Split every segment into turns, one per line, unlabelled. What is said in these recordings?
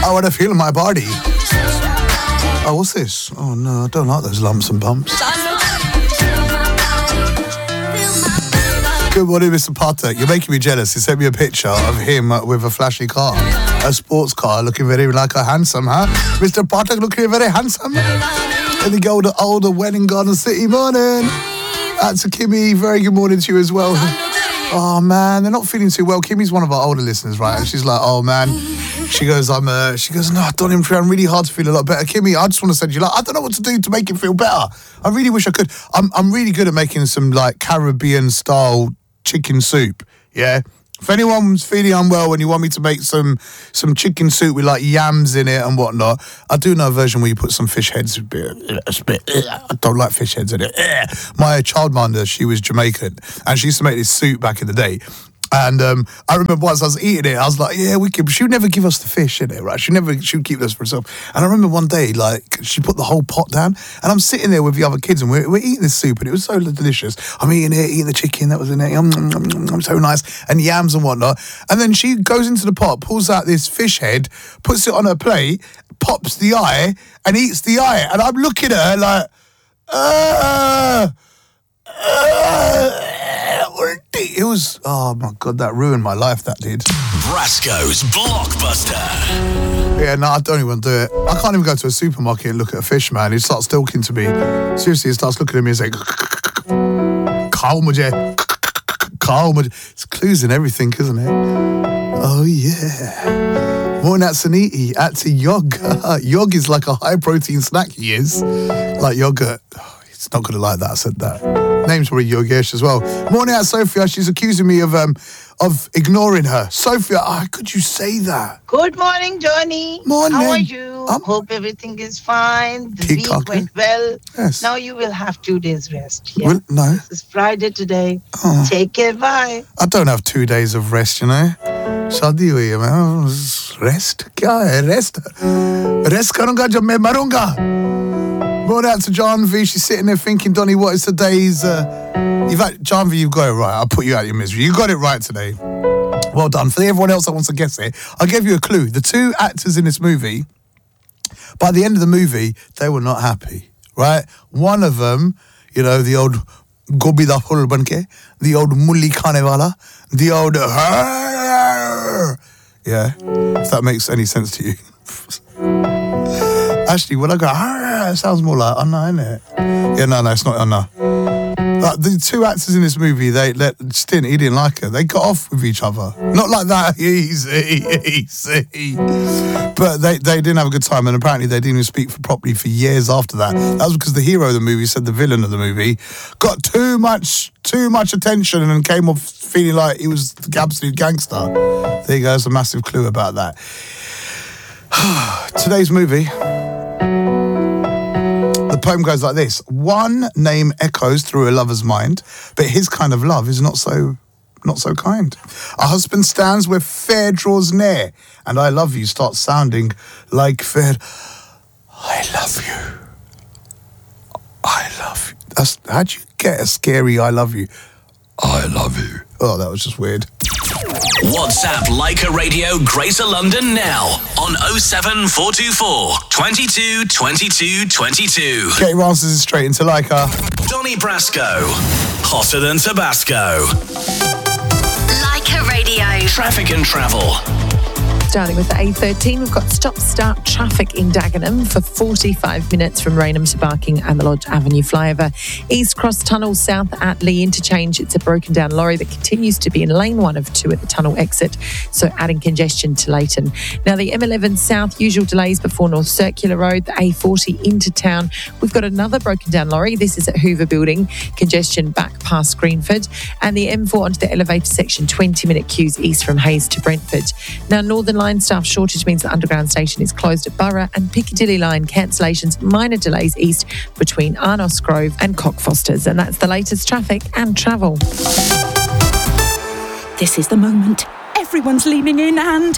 I want to feel my body. Oh, what's this? Oh, no, I don't like those lumps and bumps. Good morning, Mr. Patek. You're making me jealous. He sent me a picture of him with a flashy car, a sports car, looking very like a handsome, huh? Mr. Patek looking very handsome. And the older Welling Garden City morning. That's a Kimmy. Very good morning to you as well. Oh, man, they're not feeling too well. Kimmy's one of our older listeners, right? And she's like, oh, man. She goes, no, Donny, I'm trying really hard to feel a lot better. Kimmy, I just want to say to you, like, I don't know what to do to make it feel better. I really wish I could. I'm really good at making some, like, Caribbean-style chicken soup, yeah? If anyone's feeling unwell and you want me to make some chicken soup with like yams in it and whatnot, I do know a version where you put some fish heads. I don't like fish heads in it. My childminder, she was Jamaican, and she used to make this soup back in the day. And I remember once I was eating it, I was like, yeah, we could. She would never give us the fish in it, right? She would keep this for herself. And I remember one day, like, she put the whole pot down, and I'm sitting there with the other kids, and we're eating this soup, and it was so delicious. I'm eating it, eating the chicken that was in it, so nice, and yams and whatnot. And then she goes into the pot, pulls out this fish head, puts it on her plate, pops the eye, and eats the eye. And I'm looking at her like, it was, oh my God, that ruined my life, that did.
Brasco's Blockbuster.
Yeah, no, I don't even do it. I can't even go to a supermarket and look at a fish, man. He starts talking to me. Seriously, he starts looking at me and saying, Khao mujhe. It's clues in everything, isn't it? Oh, yeah. Morning at Suniti, at Yog. Yog is like a high-protein snack, he is. Like yogurt. Oh, he's not going to like that, I said that. Name's probably Yogesh as well. Morning at Sophia. She's accusing me of ignoring her. Sophia, how could you say that?
Good morning, Johnny.
Morning.
How are you? Hope everything is fine. The week went well.
Yes.
Now you will have 2 days rest. Yeah?
Well, no.
It's Friday today.
Oh.
Take care. Bye.
I don't have 2 days of rest, you know. शादी हुई है मैं rest क्या है rest करूँगा जब मैं मरूँगा. Brought out to John V. She's sitting there thinking, Donny, what is today's... John V, you've got it right. I'll put you out of your misery. You got it right today. Well done. For everyone else that wants to guess it, I gave you a clue. The 2 actors in this movie, by the end of the movie, they were not happy, right? One of them, you know, the old Gobi da Phul Banke, the old Mulli Khane Wala, the old... Yeah, if that makes any sense to you. Actually, when I go, it sounds more like Anna, innit? Yeah, no, it's not Anna. Like, the 2 actors in this movie, he didn't like her. They got off with each other. Not like that, easy. But they didn't have a good time, and apparently they didn't even speak properly for years after that. That was because the hero of the movie said the villain of the movie got too much attention and came off feeling like he was the absolute gangster. There you go, there's a massive clue about that. Today's movie... The poem goes like this. One name echoes through a lover's mind, but his kind of love is not so kind. A husband stands where fair draws near, and I love you starts sounding like fair. I love you. I love you. How'd you get a scary I love you? I love you. Oh, that was just weird.
WhatsApp Leica Radio Greater London now on 07424 22 22 22.
Get your answers straight into Leica.
Donny Brasco, hotter than Tabasco.
Leica Radio.
Traffic and travel.
Starting with the A13, we've got stop-start traffic in Dagenham for 45 minutes from Rainham to Barking and the Lodge Avenue flyover. East Cross Tunnel south at Lee Interchange. It's a broken down lorry that continues to be in lane 1 of 2 at the tunnel exit, so adding congestion to Leighton. Now the M11 south, usual delays before North Circular Road. The A40 into town. We've got another broken down lorry. This is at Hoover Building. Congestion back past Greenford. And the M4 onto the elevator section, 20-minute queues east from Hayes to Brentford. Now Northern Line staff shortage means the underground station is closed at Borough, and Piccadilly Line cancellations, minor delays east between Arnos Grove and Cockfosters. And that's the latest traffic and travel.
This is the moment. Everyone's leaning in and...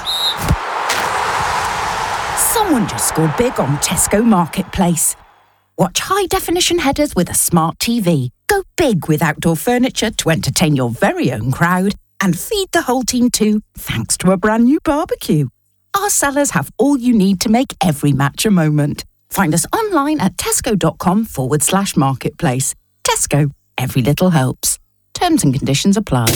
Someone just scored big on Tesco Marketplace. Watch high-definition headers with a smart TV. Go big with outdoor furniture to entertain your very own crowd. And feed the whole team too, thanks to a brand new barbecue. our sellers have all you need to make every match a moment. Find us online at tesco.com/marketplace. Tesco, every little helps. Terms and conditions apply.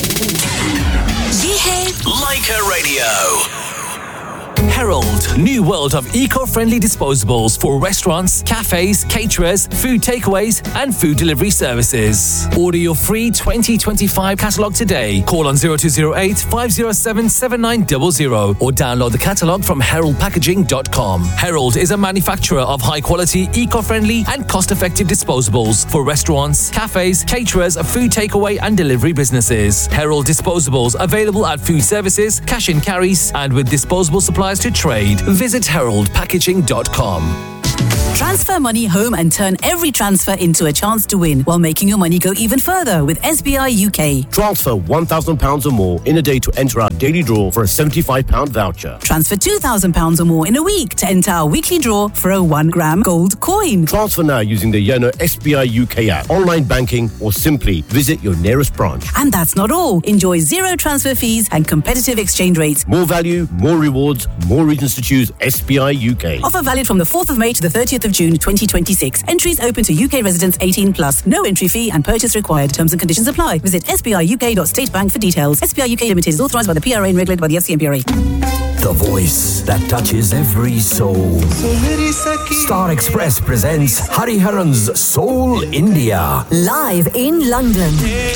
Leica Radio.
Herald, new world of eco-friendly disposables for restaurants, cafes, caterers, food takeaways and food delivery services. Order your free 2025 catalogue today. Call on 0208 507 7900 or download the catalogue from heraldpackaging.com. Herald is a manufacturer of high-quality, eco-friendly and cost-effective disposables for restaurants, cafes, caterers, food takeaway and delivery businesses. Herald disposables available at food services, cash and carries and with disposable supplies to trade. Visit heraldpackaging.com.
Transfer money home and turn every transfer into a chance to win while making your money go even further with SBI UK.
Transfer £1,000 or more in a day to enter our daily draw for a £75 voucher.
Transfer £2,000 or more in a week to enter our weekly draw for a 1 gram gold coin.
Transfer now using the Yono SBI UK app, online banking or simply visit your nearest branch.
And that's not all. Enjoy zero transfer fees and competitive exchange rates.
More value, more rewards, more reasons to choose SBI UK.
Offer valid from the 4th of May to the 30th of June 2026. Entries open to UK residents 18 plus. No entry fee and purchase required. Terms and conditions apply. Visit sbiuk.statebank for details. SBI UK Limited is authorised by the PRA and regulated by the FCMPRA.
The voice that touches every soul. Star Express presents Hariharan's Soul India.
Live in London.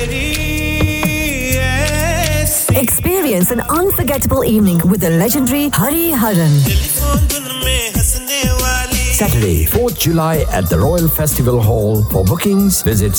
Experience an unforgettable evening with the legendary Hariharan.
Saturday, 4th July at the Royal Festival Hall. For bookings, visit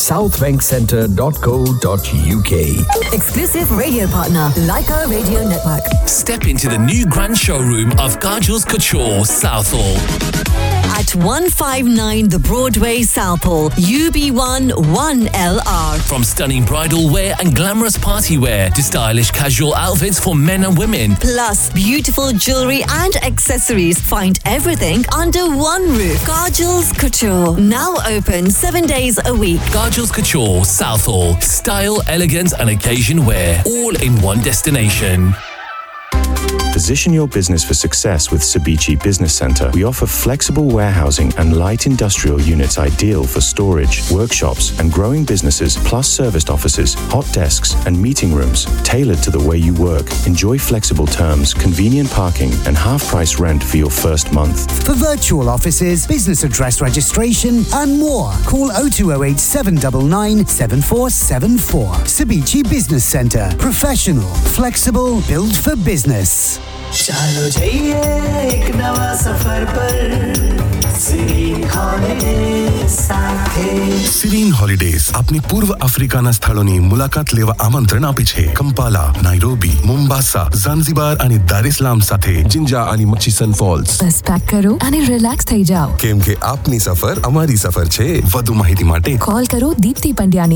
southbankcentre.co.uk.
Exclusive radio partner, Leica Radio Network.
Step into the new grand showroom of Kajal's Couture, Southall.
At 159 The Broadway, Southall, UB1 1LR.
From stunning bridal wear and glamorous party wear to stylish casual outfits for men and women.
Plus beautiful jewellery and accessories. Find everything under one roof. Kajal's Couture. Now open 7 days a week.
Kajal's Couture, Southall. Style, elegance and occasion wear. All in one destination.
Position your business for success with Cebiche Business Centre. We offer flexible warehousing and light industrial units ideal for storage, workshops and growing businesses, plus serviced offices, hot desks and meeting rooms tailored to the way you work. Enjoy flexible terms, convenient parking and half-price rent for your first month.
For virtual offices, business address registration and more, call 0208 799 7474. Cebiche Business Centre. Professional, flexible, built for business.
चलो जाइए एक नवा सफर पर Serene Holidays સાથે
Serene Holidays આપની પૂર્વ આફ્રિકાના સ્થળોની મુલાકાત લેવા આમંત્રણ આપે છે. કંપાલા, નાઇરોબી, મોમ્બાસા, ઝાંઝીબાર અને દાર ઇસ્લામ સાથે જિંજા અને મચીસન ફોલ્સ.
બસ પેક કરો અને રિલેક્સ થઈ જાઓ.
કેમ કે આપની સફર અમારી સફર છે. વધુ માહિતી માટે
કોલ કરો દીપ્તિ પંડ્યાને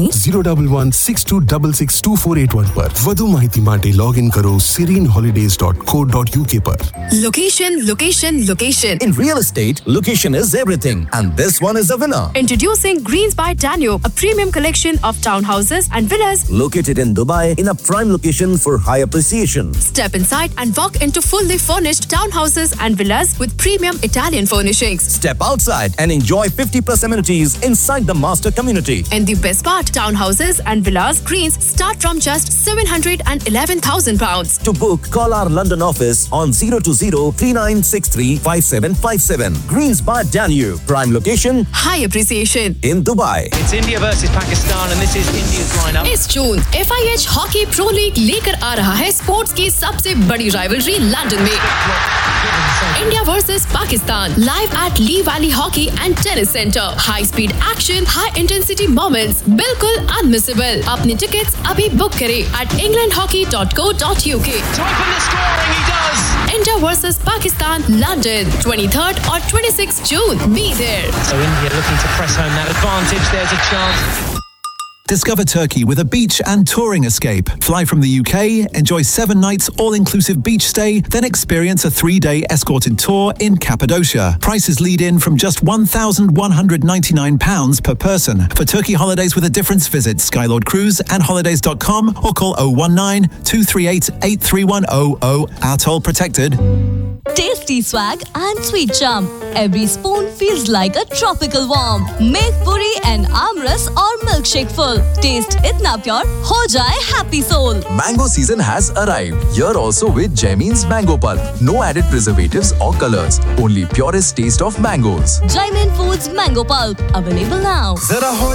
01162262481 પર. વધુ માહિતી માટે લોગિન કરો sereneholidays.co.uk પર.
Location, location, location.
In real estate, location is everything, and this one is the winner.
Introducing Greens by Danube, a premium collection of townhouses and villas
located in Dubai in a prime location for high appreciation.
Step inside and walk into fully furnished townhouses and villas with premium Italian furnishings.
Step outside and enjoy 50+ amenities inside the master community.
And the best part, townhouses and villas Greens start from just £711,000.
To book, call our London office on 020-3963-5757. Greens by Danube, prime location,
high appreciation
in Dubai.
It's India versus Pakistan and this is India's lineup.
इस जून FIH hockey pro league लेकर आ रहा है sports की सबसे बड़ी rivalry London में. India versus Pakistan live at Lee Valley Hockey and Tennis Center. High speed action, high intensity moments, बिल्कुल unmissable. अपनी tickets अभी book करें at englandhockey.co.uk.
To open the scoring, he does.
India versus Pakistan, London, 23rd or 26th June. Be there.
So India looking to press home that advantage. There's a chance.
Discover Turkey with a beach and touring escape. Fly from the UK, enjoy 7 nights all-inclusive beach stay, then experience a 3-day escorted tour in Cappadocia. Prices lead in from just £1,199 per person. For Turkey holidays with a difference, visit Skylord Cruise and holidays.com or call 019 238 83100. Our toll protected.
tasty swag and sweet charm. Every spoon feels like a tropical warm. Make puri and amras or milkshake full. Taste itna pure, ho jaye happy soul.
Mango season has arrived. Here also with Jaimin's Mango Pulp. No added preservatives or colors. Only purest taste of mangoes.
Jaimin Foods Mango Pulp. Available now.